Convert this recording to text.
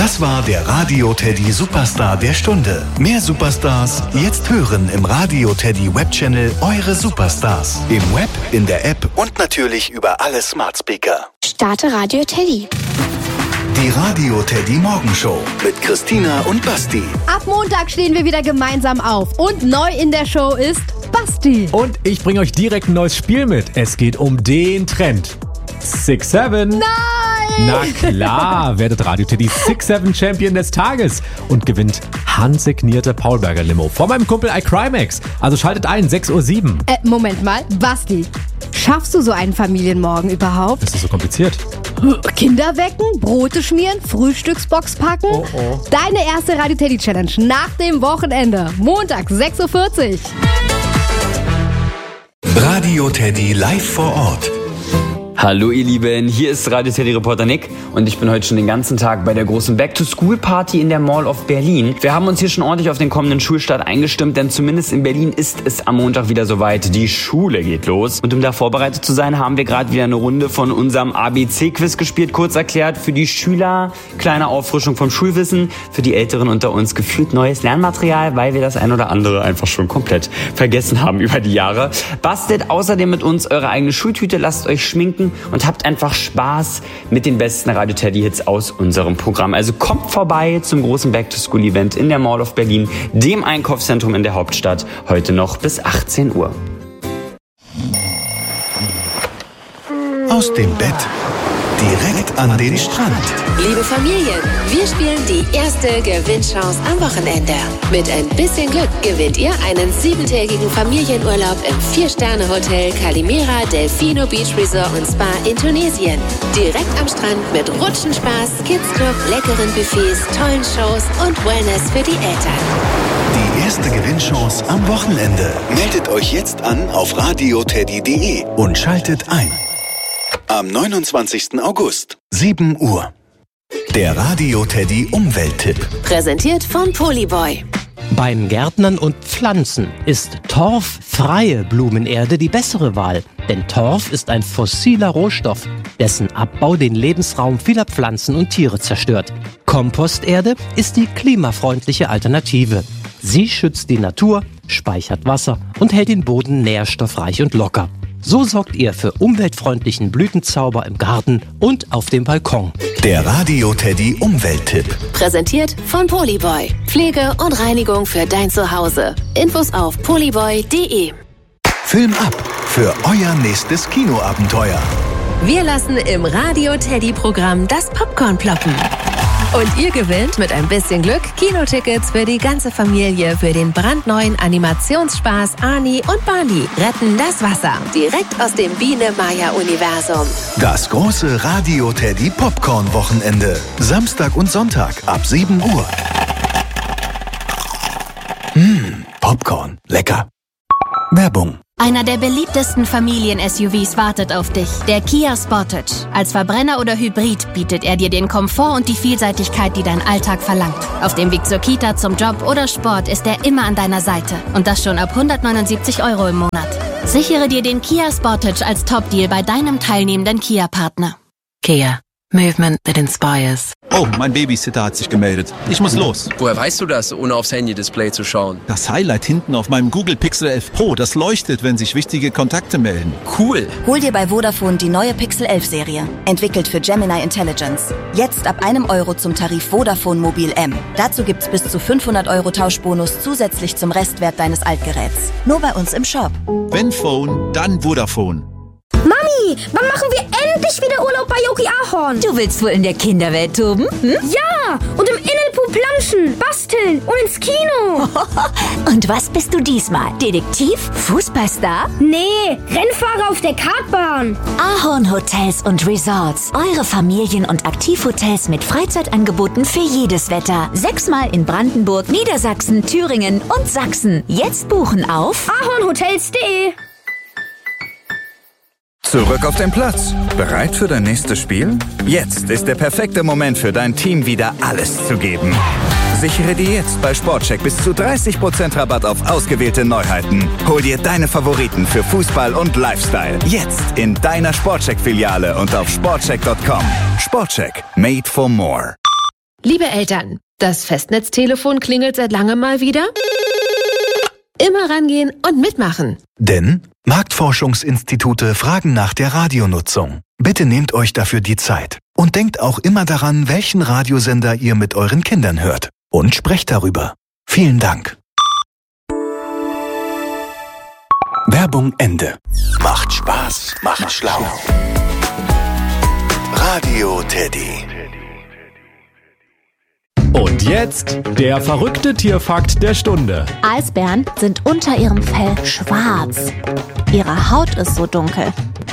Das war der Radio Teddy Superstar der Stunde. Mehr Superstars jetzt hören im Radio Teddy Webchannel Eure Superstars. Im Web, in der App und natürlich über alle Smart Speaker. Starte Radio Teddy. Die Radio Teddy Morgenshow mit Christina und Basti. Ab Montag stehen wir wieder gemeinsam auf und neu in der Show ist Basti. Und ich bringe euch direkt ein neues Spiel mit. Es geht um den Trend. 6-7. Nein! Na klar, werdet Radio Teddy 6-7 Champion des Tages und gewinnt handsignierte Paulberger Limo von meinem Kumpel iCrimex. Also schaltet ein, 6:07 Uhr. Moment mal, Basti, schaffst du so einen Familienmorgen überhaupt? Das ist so kompliziert. Kinder wecken, Brote schmieren, Frühstücksbox packen? Oh. Deine erste Radio Teddy Challenge nach dem Wochenende. Montag, 6:40 Uhr. Radio Teddy live vor Ort. Hallo ihr Lieben, hier ist Radio Teddy Reporter Nick und ich bin heute schon den ganzen Tag bei der großen Back-to-School-Party in der Mall of Berlin. Wir haben uns hier schon ordentlich auf den kommenden Schulstart eingestimmt, denn zumindest in Berlin ist es am Montag wieder soweit. Die Schule geht los. Und um da vorbereitet zu sein, haben wir gerade wieder eine Runde von unserem ABC-Quiz gespielt. Kurz erklärt, für die Schüler kleine Auffrischung vom Schulwissen, für die Älteren unter uns gefühlt neues Lernmaterial, weil wir das ein oder andere einfach schon komplett vergessen haben über die Jahre. Bastelt außerdem mit uns eure eigene Schultüte, lasst euch schminken und habt einfach Spaß mit den besten Radio Teddy Hits aus unserem Programm. Also kommt vorbei zum großen Back-to-School-Event in der Mall of Berlin, dem Einkaufszentrum in der Hauptstadt, heute noch bis 18 Uhr. Aus dem Bett direkt an den Strand. Liebe Familien, wir spielen die erste Gewinnchance am Wochenende. Mit ein bisschen Glück gewinnt ihr einen 7-tägigen Familienurlaub im 4-Sterne-Hotel Calimera Delfino Beach Resort und Spa in Tunesien. Direkt am Strand mit Rutschenspaß, Kidsclub, leckeren Buffets, tollen Shows und Wellness für die Eltern. Die erste Gewinnchance am Wochenende. Meldet euch jetzt an auf radioteddy.de und schaltet ein. Am 29. August, 7 Uhr. Der Radio Teddy Umwelttipp. Präsentiert von Polyboy. Beim Gärtnern und Pflanzen ist torffreie Blumenerde die bessere Wahl. Denn Torf ist ein fossiler Rohstoff, dessen Abbau den Lebensraum vieler Pflanzen und Tiere zerstört. Komposterde ist die klimafreundliche Alternative. Sie schützt die Natur, speichert Wasser und hält den Boden nährstoffreich und locker. So sorgt ihr für umweltfreundlichen Blütenzauber im Garten und auf dem Balkon. Der Radio Teddy Umwelttipp. Präsentiert von Polyboy. Pflege und Reinigung für dein Zuhause. Infos auf polyboy.de. Film ab für euer nächstes Kinoabenteuer. Wir lassen im Radio Teddy Programm das Popcorn ploppen. Und ihr gewinnt mit ein bisschen Glück Kinotickets für die ganze Familie für den brandneuen Animationsspaß Ani und Barney retten das Wasser. Direkt aus dem Biene-Maya-Universum. Das große Radio Teddy Popcorn Wochenende. Samstag und Sonntag ab 7 Uhr. Popcorn. Lecker. Werbung. Einer der beliebtesten Familien-SUVs wartet auf dich, der Kia Sportage. Als Verbrenner oder Hybrid bietet er dir den Komfort und die Vielseitigkeit, die dein Alltag verlangt. Auf dem Weg zur Kita, zum Job oder Sport ist er immer an deiner Seite. Und das schon ab 179 € im Monat. Sichere dir den Kia Sportage als Top-Deal bei deinem teilnehmenden Kia-Partner. Kia. Movement that inspires. Oh, mein Babysitter hat sich gemeldet. Ich muss los. Woher weißt du das, ohne aufs Handy-Display zu schauen? Das Highlight hinten auf meinem Google Pixel 11 Pro, das leuchtet, wenn sich wichtige Kontakte melden. Cool. Hol dir bei Vodafone die neue Pixel 11 Serie. Entwickelt für Gemini Intelligence. Jetzt ab €1 zum Tarif Vodafone Mobil M. Dazu gibt's bis zu 500 € Tauschbonus zusätzlich zum Restwert deines Altgeräts. Nur bei uns im Shop. Wenn Phone, dann Vodafone. Mami, wann machen wir endlich wieder Urlaub bei Yogi Ahorn? Du willst wohl in der Kinderwelt toben? Ja, und im Innenpool planschen, basteln und ins Kino. Und was bist du diesmal? Detektiv? Fußballstar? Nee, Rennfahrer auf der Kartbahn. Ahorn Hotels und Resorts. Eure Familien- und Aktivhotels mit Freizeitangeboten für jedes Wetter. 6-mal in Brandenburg, Niedersachsen, Thüringen und Sachsen. Jetzt buchen auf ahornhotels.de. Zurück auf den Platz. Bereit für dein nächstes Spiel? Jetzt ist der perfekte Moment für dein Team, wieder alles zu geben. Sichere dir jetzt bei Sportcheck bis zu 30% Rabatt auf ausgewählte Neuheiten. Hol dir deine Favoriten für Fußball und Lifestyle. Jetzt in deiner Sportcheck-Filiale und auf sportcheck.com. Sportcheck. Made for more. Liebe Eltern, das Festnetztelefon klingelt seit langem mal wieder. Immer rangehen und mitmachen. Denn Marktforschungsinstitute fragen nach der Radionutzung. Bitte nehmt euch dafür die Zeit. Und denkt auch immer daran, welchen Radiosender ihr mit euren Kindern hört. Und sprecht darüber. Vielen Dank. Werbung Ende. Macht Spaß, macht schlau. Radio Teddy. Und jetzt der verrückte Tierfakt der Stunde. Eisbären sind unter ihrem Fell schwarz. Ihre Haut ist so dunkel.